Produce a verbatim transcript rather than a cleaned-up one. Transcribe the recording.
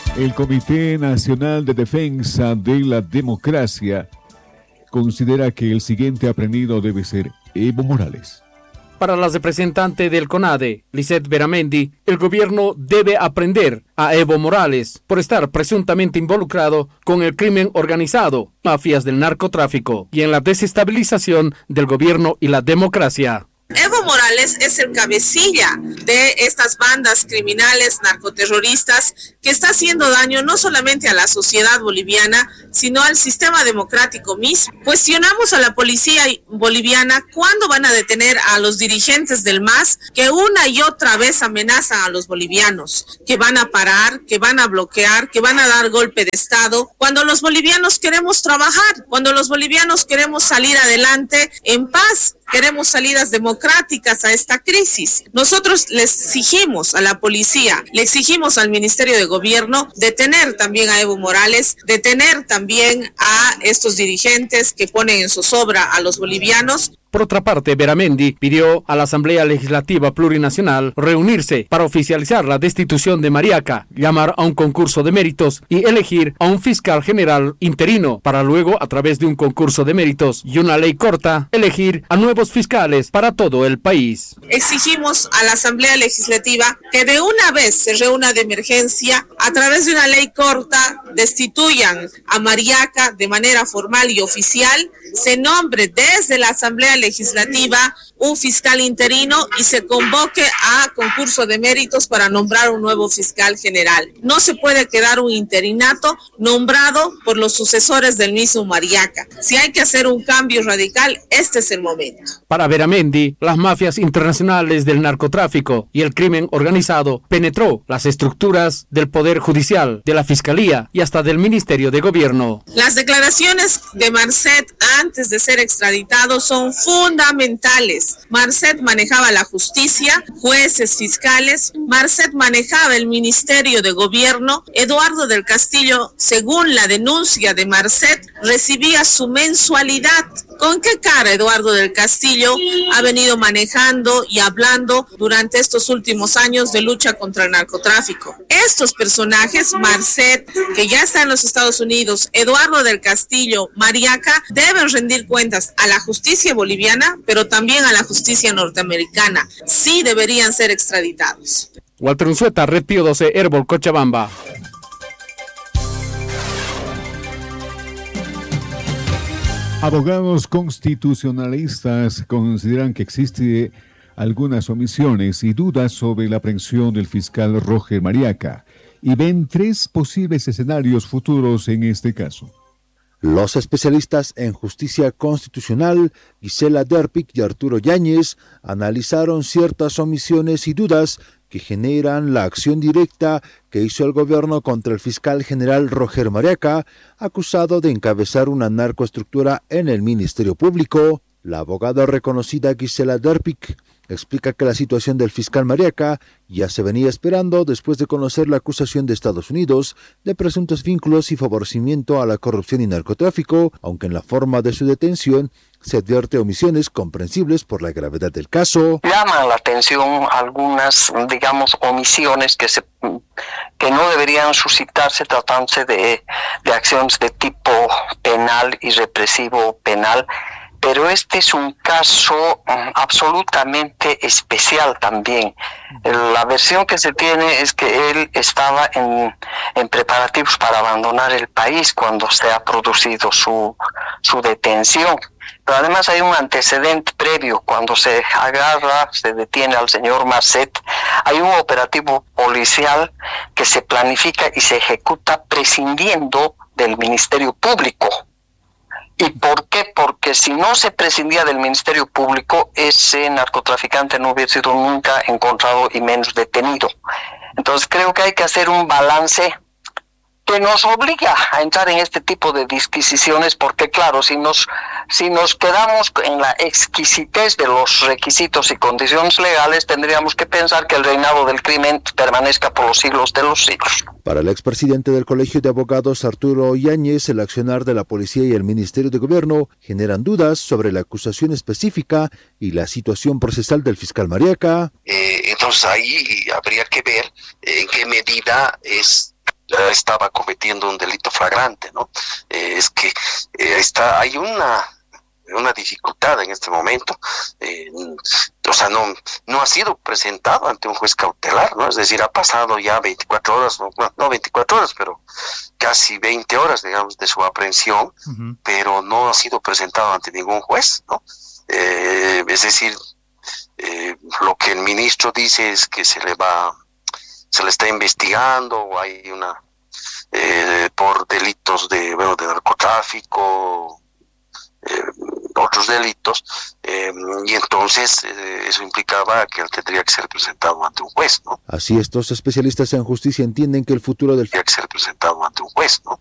El Comité Nacional de Defensa de la Democracia considera que el siguiente aprendido debe ser Evo Morales. Para la representante del CONADE, Lisette Beramendi, el gobierno debe aprender a Evo Morales por estar presuntamente involucrado con el crimen organizado, mafias del narcotráfico y en la desestabilización del gobierno y la democracia. Evo Morales es el cabecilla de estas bandas criminales narcoterroristas que está haciendo daño no solamente a la sociedad boliviana, sino al sistema democrático mismo. Cuestionamos a la policía boliviana cuándo van a detener a los dirigentes del M A S que una y otra vez amenazan a los bolivianos, que van a parar, que van a bloquear, que van a dar golpe de Estado, cuando los bolivianos queremos trabajar, cuando los bolivianos queremos salir adelante en paz. Queremos salidas democráticas a esta crisis. Nosotros le exigimos a la policía, le exigimos al Ministerio de Gobierno detener también a Evo Morales, detener también a estos dirigentes que ponen en zozobra a los bolivianos. Por otra parte, Beramendi pidió a la Asamblea Legislativa Plurinacional reunirse para oficializar la destitución de Mariaca, llamar a un concurso de méritos y elegir a un fiscal general interino para luego, a través de un concurso de méritos y una ley corta, elegir a nuevos fiscales para todo el país. Exigimos a la Asamblea Legislativa que de una vez se reúna de emergencia, a través de una ley corta, destituyan a Mariaca de manera formal y oficial, se nombre desde la Asamblea Legislativa un fiscal interino y se convoque a concurso de méritos para nombrar un nuevo fiscal general. No se puede quedar un interinato nombrado por los sucesores del mismo Mariaca. Si hay que hacer un cambio radical, este es el momento. Para Beramendi, las mafias internacionales del narcotráfico y el crimen organizado penetró las estructuras del Poder Judicial, de la Fiscalía y hasta del Ministerio de Gobierno. Las declaraciones de Marcet antes de ser extraditado son fundamentales. Marcet manejaba la justicia, jueces, fiscales. Marcet manejaba el Ministerio de Gobierno. Eduardo del Castillo, según la denuncia de Marcet, recibía su mensualidad. ¿Con qué cara Eduardo del Castillo ha venido manejando y hablando durante estos últimos años de lucha contra el narcotráfico? Estos personajes, Marcet, que ya está en los Estados Unidos, Eduardo del Castillo, Mariaca, deben rendir cuentas a la justicia boliviana, pero también a la justicia norteamericana. Sí deberían ser extraditados. Walter Unzueta, Red Pío doce, Herbol, Cochabamba. Abogados constitucionalistas consideran que existe algunas omisiones y dudas sobre la aprehensión del fiscal Roger Mariaca y ven tres posibles escenarios futuros en este caso. Los especialistas en justicia constitucional, Gisela Derpic y Arturo Yáñez, analizaron ciertas omisiones y dudas que generan la acción directa que hizo el gobierno contra el fiscal general Roger Mariaca, acusado de encabezar una narcoestructura en el Ministerio Público. La abogada reconocida Gisela Derpic explica que la situación del fiscal Mariaca ya se venía esperando después de conocer la acusación de Estados Unidos de presuntos vínculos y favorecimiento a la corrupción y narcotráfico, aunque en la forma de su detención se advierte omisiones comprensibles por la gravedad del caso. Llaman la atención algunas, digamos, omisiones que se que no deberían suscitarse tratándose de, de acciones de tipo penal y represivo penal. Pero este es un caso um, absolutamente especial también. La versión que se tiene es que él estaba en, en preparativos para abandonar el país cuando se ha producido su, su detención. Pero además hay un antecedente previo. Cuando se agarra, se detiene al señor Marcet, hay un operativo policial que se planifica y se ejecuta prescindiendo del Ministerio Público. ¿Y por qué? Porque si no se prescindía del Ministerio Público, ese narcotraficante no hubiera sido nunca encontrado y menos detenido. Entonces creo que hay que hacer un balance que nos obliga a entrar en este tipo de disquisiciones, porque claro, si nos si nos quedamos en la exquisitez de los requisitos y condiciones legales, tendríamos que pensar que el reinado del crimen permanezca por los siglos de los siglos. Para el expresidente del Colegio de Abogados, Arturo Yáñez, el accionar de la policía y el Ministerio de Gobierno generan dudas sobre la acusación específica y la situación procesal del fiscal Mariaca. Eh, entonces ahí habría que ver en qué medida es estaba cometiendo un delito flagrante, ¿no? Eh, es que eh, está, hay una una dificultad en este momento, eh, o sea, no no ha sido presentado ante un juez cautelar, ¿no? Es decir, ha pasado ya veinticuatro horas, no, no veinticuatro horas, pero casi veinte horas, digamos, de su aprehensión, uh-huh. pero no ha sido presentado ante ningún juez, ¿no? Eh, es decir, eh, lo que el ministro dice es que se le va, se le está investigando, hay una, eh, por delitos de, bueno, de narcotráfico, Eh, otros delitos, eh, y entonces eh, eso implicaba que él tendría que ser presentado ante un juez, ¿no? Así, estos especialistas en justicia entienden que el futuro del tendría que ser presentado ante un juez, ¿no?